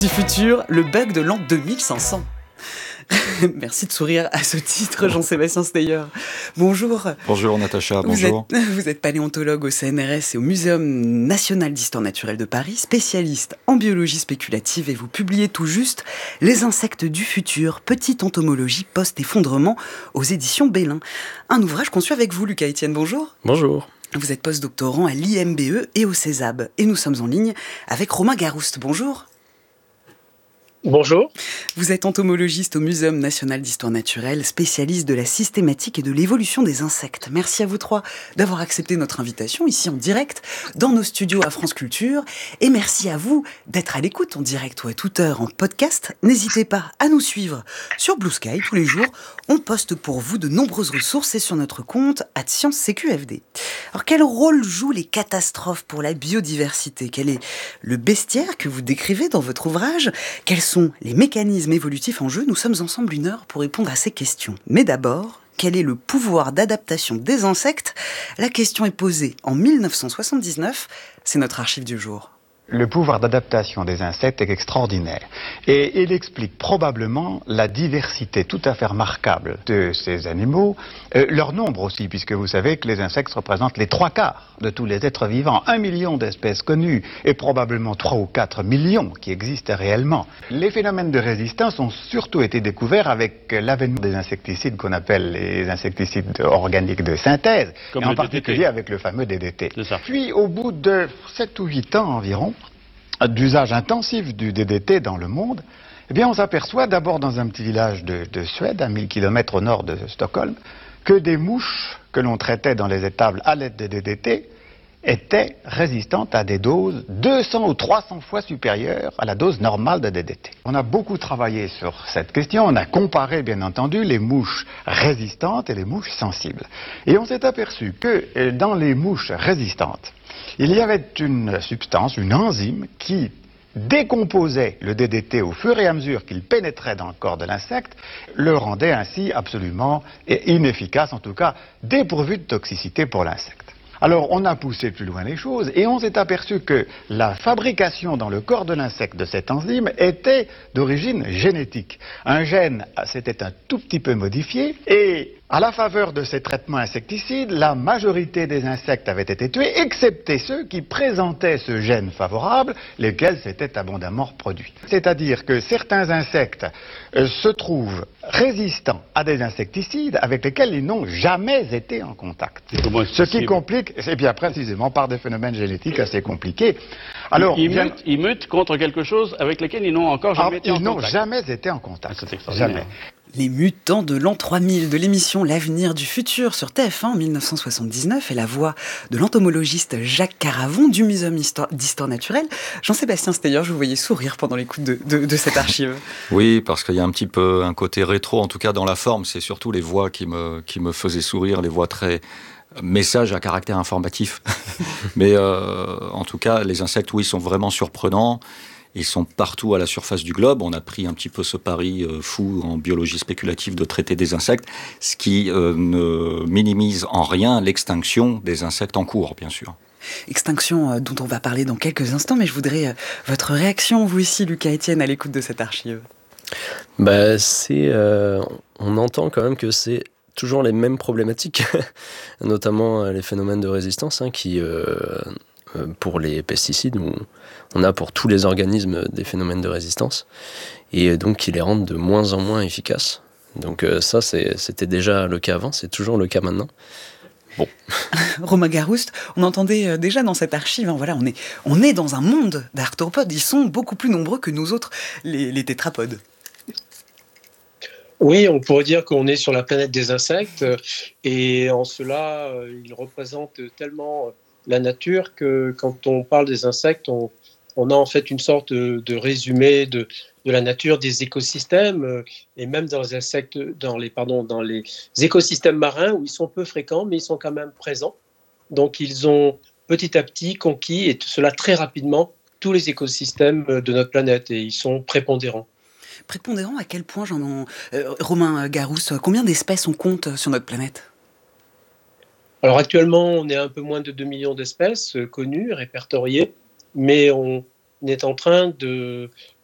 Du futur, le bug de l'an 2500. Merci de sourire à ce titre, Jean-Sébastien Steyer. Bonjour. Bonjour Natacha, bonjour. Vous êtes paléontologue au CNRS et au Muséum national d'histoire naturelle de Paris, spécialiste en biologie spéculative, et vous publiez tout juste Les insectes du futur, petite entomologie post-effondrement aux éditions Belin. Un ouvrage conçu avec vous, Lucas Etienne, bonjour. Bonjour. Vous êtes postdoctorant à l'IMBE et au CESAB, et nous sommes en ligne avec Romain Garouste, bonjour. Bonjour. Vous êtes entomologiste au Muséum national d'histoire naturelle, spécialiste de la systématique et de l'évolution des insectes. Merci à vous trois d'avoir accepté notre invitation ici en direct dans nos studios à France Culture. Et merci à vous d'être à l'écoute en direct ou à toute heure en podcast. N'hésitez pas à nous suivre sur Blue Sky tous les jours. On poste pour vous de nombreuses ressources et sur notre compte @ScienceCQFD. Alors quel rôle jouent les catastrophes pour la biodiversité ? Quel est le bestiaire que vous décrivez dans votre ouvrage ? Quels sont les mécanismes évolutifs en jeu ? Nous sommes ensemble 1 heure pour répondre à ces questions. Mais d'abord, quel est le pouvoir d'adaptation des insectes ? La question est posée en 1979. C'est notre archive du jour. Le pouvoir d'adaptation des insectes est extraordinaire et il explique probablement la diversité tout à fait remarquable de ces animaux, leur nombre aussi, puisque vous savez que les insectes représentent les 3/4 de tous les êtres vivants, 1 million d'espèces connues et probablement 3 ou 4 millions qui existent réellement. Les phénomènes de résistance ont surtout été découverts avec l'avènement des insecticides qu'on appelle les insecticides organiques de synthèse, Comme et en le particulier DDT. avec le fameux DDT. C'est ça. Puis au bout de 7 ou 8 ans environ, d'usage intensif du DDT dans le monde, eh bien on s'aperçoit d'abord dans un petit village de Suède, à 1000 km au nord de Stockholm, que des mouches que l'on traitait dans les étables à l'aide de DDT étaient résistantes à des doses 200 ou 300 fois supérieures à la dose normale de DDT. On a beaucoup travaillé sur cette question, on a comparé bien entendu les mouches résistantes et les mouches sensibles. Et on s'est aperçu que dans les mouches résistantes, il y avait une substance, une enzyme qui décomposait le DDT au fur et à mesure qu'il pénétrait dans le corps de l'insecte, le rendait ainsi absolument inefficace, en tout cas dépourvu de toxicité pour l'insecte. Alors on a poussé plus loin les choses et on s'est aperçu que la fabrication dans le corps de l'insecte de cette enzyme était d'origine génétique. Un gène s'était un tout petit peu modifié et à la faveur de ces traitements insecticides, la majorité des insectes avaient été tués, excepté ceux qui présentaient ce gène favorable, lesquels s'étaient abondamment reproduits. C'est-à-dire que certains insectes se trouvent résistants à des insecticides avec lesquels ils n'ont jamais été en contact. Ce qui complique, et bien précisément par des phénomènes génétiques assez compliqués. Alors, ils mutent contre quelque chose avec lequel ils n'ont encore jamais été en contact. Ils n'ont jamais été en contact. C'est extraordinaire. Jamais. Les mutants de l'an 3000 de l'émission L'avenir du futur sur TF1 en 1979 et la voix de l'entomologiste Jacques Caravon du Muséum d'histoire naturelle. Jean-Sébastien Steyer, je vous voyais sourire pendant l'écoute de cette archive. Oui, parce qu'il y a un petit peu un côté rétro, en tout cas dans la forme, c'est surtout les voix qui me faisaient sourire, les voix très messages à caractère informatif. Mais en tout cas, les insectes, oui, sont vraiment surprenants. Ils sont partout à la surface du globe. On a pris un petit peu ce pari fou en biologie spéculative de traiter des insectes, ce qui ne minimise en rien l'extinction des insectes en cours, bien sûr. Extinction dont on va parler dans quelques instants, mais je voudrais votre réaction, vous ici, Lucas Etienne, à l'écoute de cette archive. On entend quand même que c'est toujours les mêmes problématiques, notamment les phénomènes de résistance qui... pour les pesticides, on a pour tous les organismes des phénomènes de résistance, et donc qui les rendent de moins en moins efficaces. Donc ça, c'était déjà le cas avant, c'est toujours le cas maintenant. Bon. Romain Garouste, on entendait déjà dans cette archive, voilà, on est dans un monde d'arthropodes, ils sont beaucoup plus nombreux que nous autres, les tétrapodes. Oui, on pourrait dire qu'on est sur la planète des insectes, et en cela, ils représentent tellement la nature que quand on parle des insectes, on a en fait une sorte de résumé de la nature des écosystèmes, et même dans les insectes, dans les écosystèmes marins où ils sont peu fréquents, mais ils sont quand même présents. Donc ils ont petit à petit conquis, et cela très rapidement, tous les écosystèmes de notre planète, et ils sont prépondérants. Prépondérants à quel point, Romain Garouste, combien d'espèces on compte sur notre planète ? Alors actuellement, on est un peu moins de 2 millions d'espèces connues, répertoriées, mais on est en train de